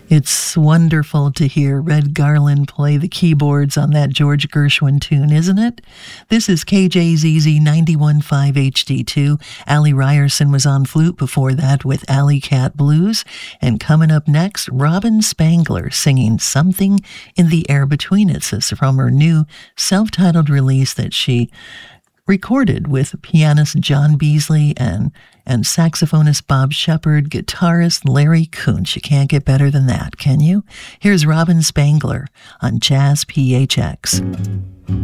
It's wonderful to hear Red Garland play the keyboards on that George Gershwin tune, isn't it? This is KJZZ 91.5 HD2. Allie Ryerson was on flute before that with Alley Cat Blues. And coming up next, Robin Spangler singing Something in the Air Between Us. This is from her new self-titled release that she recorded with pianist John Beasley and saxophonist Bob Shepard, guitarist Larry Kuntz. You can't get better than that, can you? Here's Robin Spangler on Jazz PHX.